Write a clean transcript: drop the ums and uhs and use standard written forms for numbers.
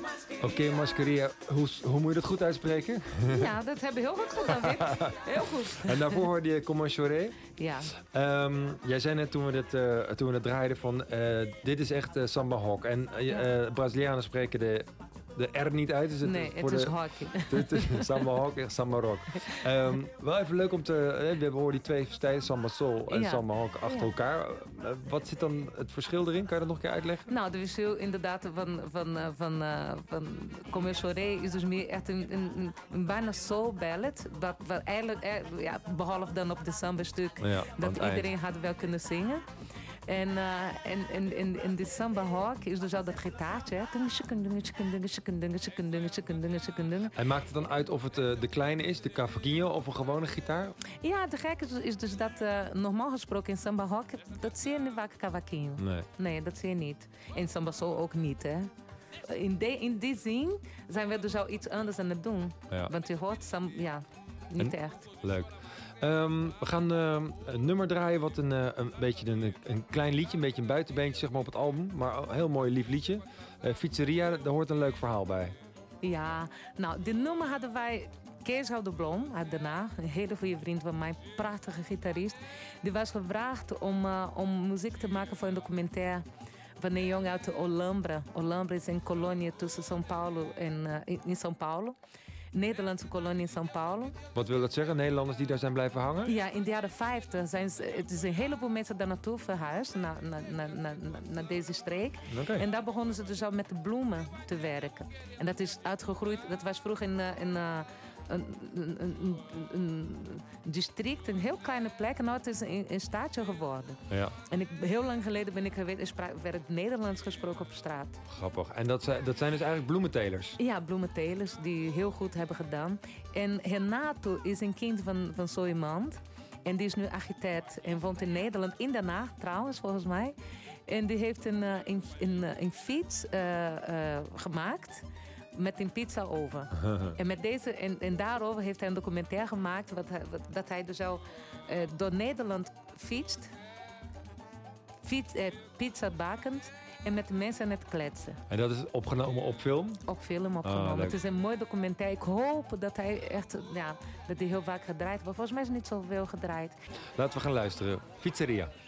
Oké, Mascaria, hoe moet je dat goed uitspreken? Ja, dat hebben we heel goed gedaan, Wim. Heel goed. En daarvoor hoorde je Como Choré. Ja. Jij zei net toen we het draaiden van... dit is echt samba rock. En Brazilianen spreken de R niet uit. Is het Nee, het is hockey. Het is samba rock en samba rock. Wel even leuk om te... we horen die twee stijlen, samba soul en samba rock, achter elkaar. Wat zit dan het verschil erin? Kan je dat nog een keer uitleggen? Nou, de verschil inderdaad van Como Choré is dus meer echt een bijna soul ballad. Wat eigenlijk, behalve dan op de samba stuk, dat iedereen had wel kunnen zingen. En de samba rock is dus al dat gitaartje. En maakt het dan uit of het de kleine is, de cavaquinho of een gewone gitaar? Ja, de gekke is dus dat normaal gesproken in samba rock, dat zie je niet vaak cavaquinho. Nee, dat zie je niet. In samba soul ook niet, hè. In die zin zijn we dus al iets anders aan het doen. Ja. Want je hoort niet echt. Leuk. We gaan een nummer draaien wat een beetje een klein liedje, een beetje een buitenbeentje zeg maar, op het album. Maar een heel mooi lief liedje. Pizzeria, daar hoort een leuk verhaal bij. Ja, nou, dit nummer hadden wij... Kees Houdenblom uit Den Haag, een hele goede vriend van mij, prachtige gitarist. Die was gevraagd om muziek te maken voor een documentaire van een jongen uit de Olambra. Olambra is een kolonie tussen São Paulo en in São Paulo. Nederlandse kolonie in São Paulo. Wat wil dat zeggen? Nederlanders die daar zijn blijven hangen? Ja, in de jaren 50 het is een heleboel mensen daar naartoe verhuisd, naar deze streek. Okay. En daar begonnen ze dus al met de bloemen te werken. En dat is uitgegroeid, dat was vroeger een district, een heel kleine plek. En nu het is een staatje geworden. Ja. En heel lang geleden ben ik geweest, werd Nederlands gesproken op straat. Grappig. En dat zijn dus eigenlijk bloementelers? Ja, bloementelers die heel goed hebben gedaan. En Renato is een kind van zo iemand. En die is nu architect en woont in Nederland, in Den Haag trouwens, volgens mij. En die heeft een fiets gemaakt met een pizza-oven. En met deze en daarover heeft hij een documentaire gemaakt dat hij dus al door Nederland fietst, pizza bakend en met de mensen aan het kletsen. En dat is opgenomen op film? Op film opgenomen. Het is een mooi documentaire. Ik hoop dat hij echt, dat hij heel vaak gedraaid wordt. Volgens mij is het niet zoveel gedraaid. Laten we gaan luisteren. Pizzeria.